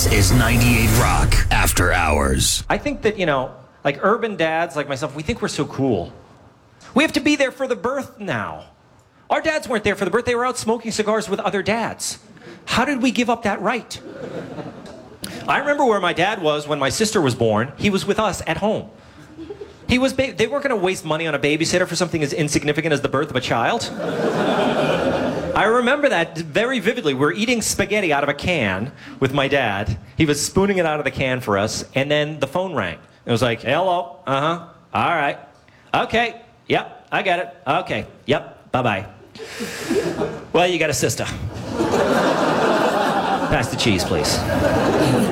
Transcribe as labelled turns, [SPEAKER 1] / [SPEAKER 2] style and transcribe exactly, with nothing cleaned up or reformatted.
[SPEAKER 1] is ninety-eight Rock After Hours.
[SPEAKER 2] I think that, you know, like urban dads like myself, we think we're so cool. We have to be there for the birth now. Our dads weren't there for the birth. They were out smoking cigars with other dads. How did we give up that right? I remember where my dad was when my sister was born. He was with us at home. He was ba- they weren't going to waste money on a babysitter for something as insignificant as the birth of a child. I remember that very vividly. We were eating spaghetti out of a can with my dad. He was spooning it out of the can for us, and then the phone rang. It was like, hello, uh-huh, all right, okay, yep, I got it, okay, yep, bye-bye. Well, you got a sister. Pass the cheese, please.